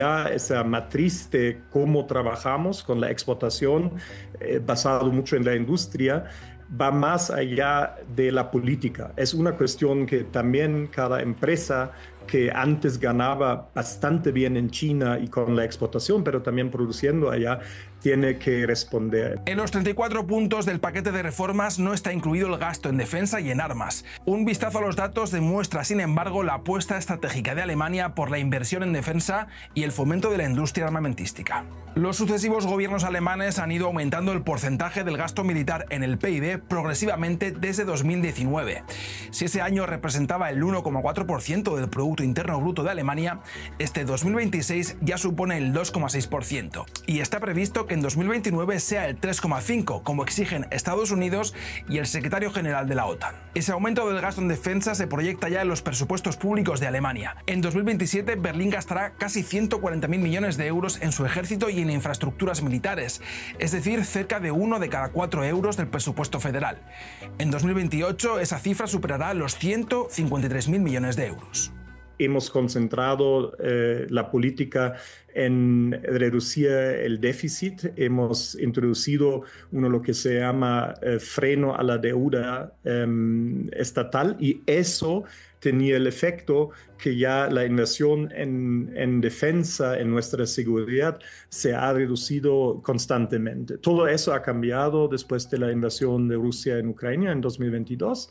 esa matriz de cómo trabajamos con la exportación, basado mucho en la industria, va más allá de la política. Es una cuestión que también cada empresa que antes ganaba bastante bien en China y con la exportación, pero también produciendo allá, tiene que responder. En los 34 puntos del paquete de reformas no está incluido el gasto en defensa y en armas. Un vistazo a los datos demuestra, sin embargo, la apuesta estratégica de Alemania por la inversión en defensa y el fomento de la industria armamentística. Los sucesivos gobiernos alemanes han ido aumentando el porcentaje del gasto militar en el PIB progresivamente desde 2019. Si ese año representaba el 1,4% del Producto Interno Bruto de Alemania, este 2026 ya supone el 2,6%. Y está previsto que en 2029 sea el 3,5%, como exigen Estados Unidos y el secretario general de la OTAN. Ese aumento del gasto en defensa se proyecta ya en los presupuestos públicos de Alemania. En 2027, Berlín gastará casi 140.000 millones de euros en su ejército y en infraestructuras militares, es decir, cerca de 1 de cada 4 euros del presupuesto federal. En 2028, esa cifra superará los 153.000 millones de euros. Hemos concentrado la política en reducir el déficit. Hemos introducido lo que se llama freno a la deuda estatal, y eso tenía el efecto que ya la inversión en defensa, en nuestra seguridad, se ha reducido constantemente. Todo eso ha cambiado después de la invasión de Rusia en Ucrania en 2022,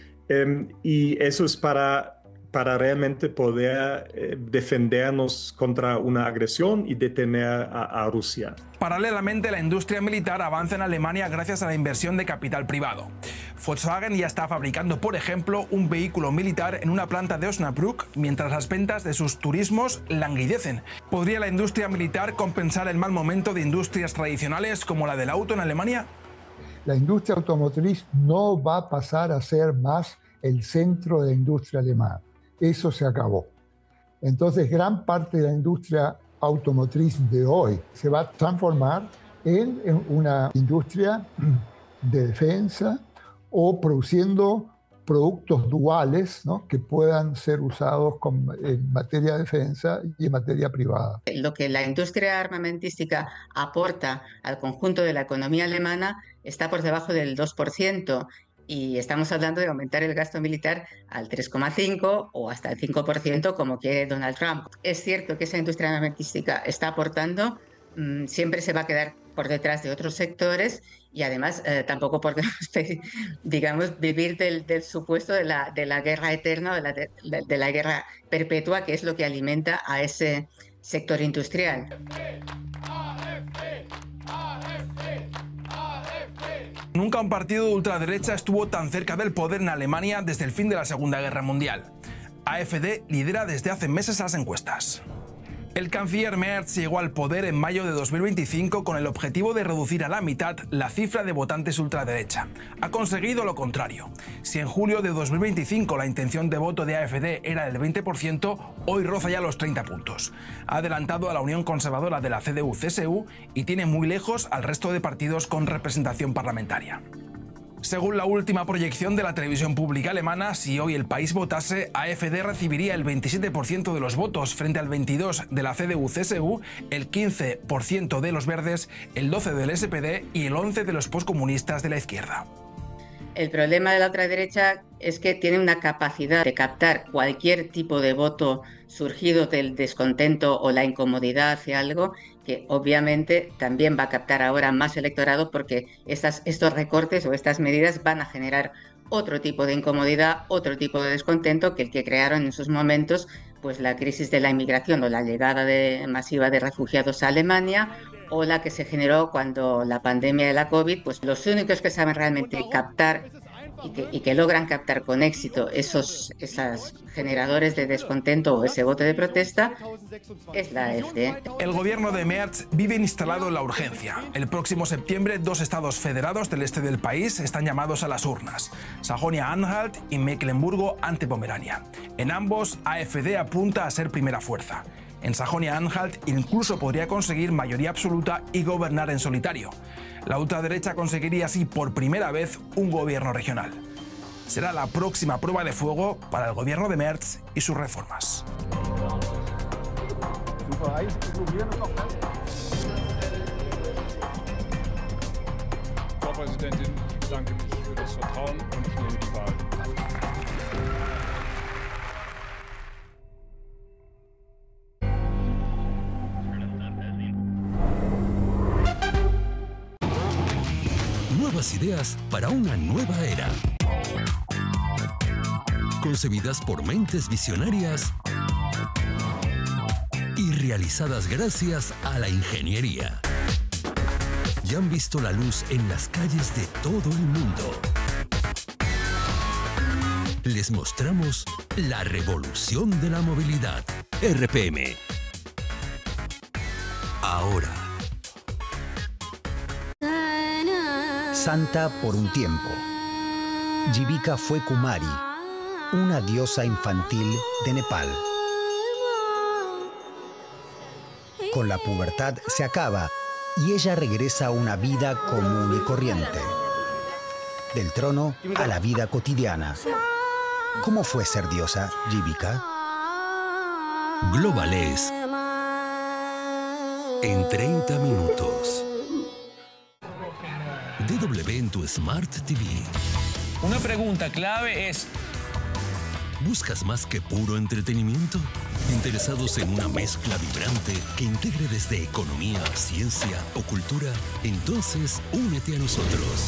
y eso es para realmente poder defendernos contra una agresión y detener a Rusia. Paralelamente, la industria militar avanza en Alemania gracias a la inversión de capital privado. Volkswagen ya está fabricando, por ejemplo, un vehículo militar en una planta de Osnabrück, mientras las ventas de sus turismos languidecen. ¿Podría la industria militar compensar el mal momento de industrias tradicionales como la del auto en Alemania? La industria automotriz no va a pasar a ser más el centro de la industria alemana. Eso se acabó. Entonces, gran parte de la industria automotriz de hoy se va a transformar en una industria de defensa o produciendo productos duales, ¿no?, que puedan ser usados en materia de defensa y en materia privada. Lo que la industria armamentística aporta al conjunto de la economía alemana está por debajo del 2%. Y estamos hablando de aumentar el gasto militar al 3,5% o hasta el 5%, como quiere Donald Trump. Es cierto que esa industria armamentística está aportando, siempre se va a quedar por detrás de otros sectores, y además tampoco podemos, digamos, vivir del supuesto de la guerra eterna, de la guerra perpetua, que es lo que alimenta a ese sector industrial. Nunca un partido de ultraderecha estuvo tan cerca del poder en Alemania desde el fin de la Segunda Guerra Mundial. AfD lidera desde hace meses las encuestas. El canciller Merz llegó al poder en mayo de 2025 con el objetivo de reducir a la mitad la cifra de votantes ultraderecha. Ha conseguido lo contrario. Si en julio de 2025 la intención de voto de AfD era del 20%, hoy roza ya los 30 puntos. Ha adelantado a la Unión Conservadora de la CDU-CSU y tiene muy lejos al resto de partidos con representación parlamentaria. Según la última proyección de la televisión pública alemana, si hoy el país votase, AfD recibiría el 27% de los votos frente al 22% de la CDU-CSU, el 15% de los verdes, el 12% del SPD y el 11% de los postcomunistas de la izquierda. El problema de la ultraderecha es que tiene una capacidad de captar cualquier tipo de voto surgido del descontento o la incomodidad hacia algo, que obviamente también va a captar ahora más electorado, porque estos recortes o estas medidas van a generar otro tipo de incomodidad, otro tipo de descontento que el que crearon en sus momentos pues la crisis de la inmigración o la llegada masiva de refugiados a Alemania, o la que se generó cuando la pandemia de la COVID. Pues los únicos que saben realmente captar y que logran captar con éxito esos generadores de descontento o ese voto de protesta es la AfD. El gobierno de Merz vive instalado en la urgencia. El próximo septiembre, 2 estados federados del este del país están llamados a las urnas: Sajonia-Anhalt y Mecklemburgo ante Pomerania. En ambos, AfD apunta a ser primera fuerza. En Sajonia-Anhalt incluso podría conseguir mayoría absoluta y gobernar en solitario. La ultraderecha conseguiría así por primera vez un gobierno regional. Será la próxima prueba de fuego para el gobierno de Merz y sus reformas. Frau Präsidentin, ich bedanke mich für das Vertrauen und ich nehme die Wahl. Nuevas ideas para una nueva era. Concebidas por mentes visionarias y realizadas gracias a la ingeniería. Ya han visto la luz en las calles de todo el mundo. Les mostramos la revolución de la movilidad. RPM. Ahora. Santa por un tiempo. Jivika fue Kumari, una diosa infantil de Nepal. Con la pubertad se acaba y ella regresa a una vida común y corriente. Del trono a la vida cotidiana. ¿Cómo fue ser diosa, Jivika? Globales. En 30 minutos. DW en tu Smart TV. Una pregunta clave es: ¿buscas más que puro entretenimiento? ¿Interesados en una mezcla vibrante que integre desde economía, ciencia o cultura? Entonces, únete a nosotros.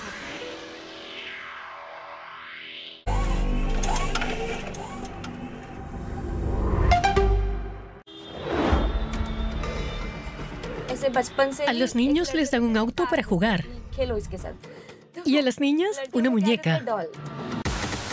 A los niños les dan un auto para jugar. Y a las niñas, una muñeca.